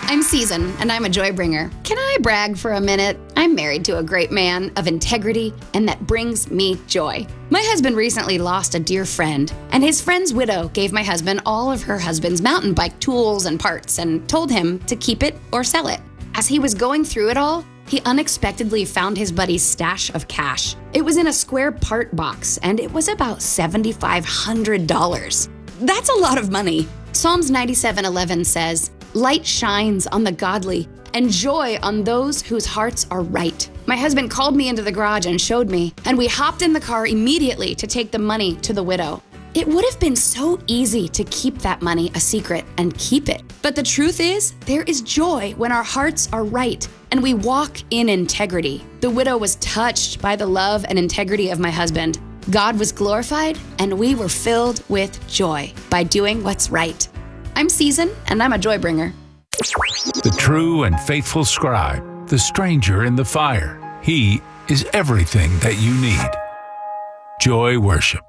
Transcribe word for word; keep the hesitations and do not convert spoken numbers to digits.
I'm Season, and I'm a joy bringer. Can I brag for a minute? I'm married to a great man of integrity, and that brings me joy. My husband recently lost a dear friend, and his friend's widow gave my husband all of her husband's mountain bike tools and parts and told him to keep it or sell it. As he was going through it all, he unexpectedly found his buddy's stash of cash. It was in a square part box, and it was about seven thousand five hundred dollars. That's a lot of money. Psalms ninety-seven eleven says, "Light shines on the godly, and joy on those whose hearts are right." My husband called me into the garage and showed me, and we hopped in the car immediately to take the money to the widow. It would have been so easy to keep that money a secret and keep it. But the truth is, there is joy when our hearts are right and we walk in integrity. The widow was touched by the love and integrity of my husband. God was glorified, and we were filled with joy by doing what's right. I'm Season, and I'm a joy bringer. The true and faithful scribe, the stranger in the fire. He is everything that you need. Joy Worship.